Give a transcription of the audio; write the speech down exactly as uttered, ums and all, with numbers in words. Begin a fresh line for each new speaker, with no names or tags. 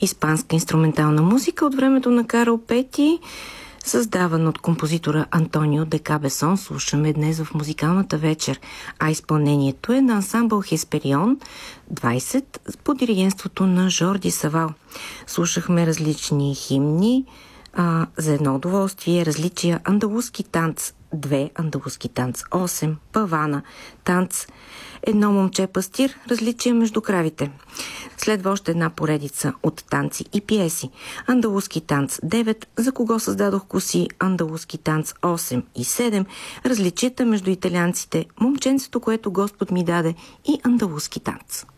испанска инструментална музика от времето на Карл Пети, създаван от композитора Антонио де Кабесон, слушаме днес в музикалната вечер, а изпълнението е на ансамбъл Хесперион двайсет по диригентството на Жорди Савал. Слушахме различни химни, а, за едно удоволствие, различия: андалузски танц две, андалузски танц осем, павана, танц едно момче пастир, различия между кравите. Следва още една поредица от танци и пиеси: андалузски танц девет, за кого създадох коси, андалузски танц осем и седем, различията между италианците, момченцето, което Господ ми даде, и андалузски танц.